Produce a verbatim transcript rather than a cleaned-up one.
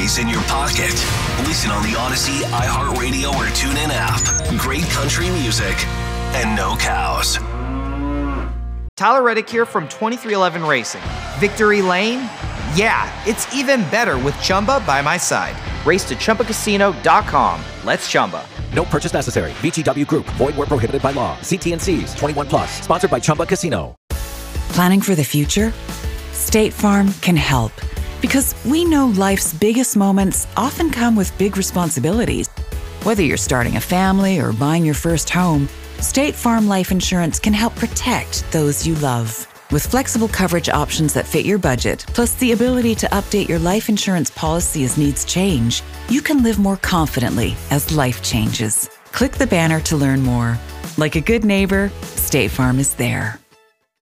always in your pocket. Listen on the Odyssey, iHeartRadio, or TuneIn app. Great country music and no cows. Tyler Reddick here from twenty-three eleven Racing. Victory Lane? Yeah, it's even better with Chumba by my side. Race to Chumba Casino dot com. Let's Chumba. No purchase necessary. V G W Group. Void where prohibited by law. See T N Cs. twenty-one plus. Sponsored by Chumba Casino. Planning for the future? State Farm can help. Because we know life's biggest moments often come with big responsibilities. Whether you're starting a family or buying your first home, State Farm Life Insurance can help protect those you love. With flexible coverage options that fit your budget, plus the ability to update your life insurance policy as needs change, you can live more confidently as life changes. Click the banner to learn more. Like a good neighbor, State Farm is there.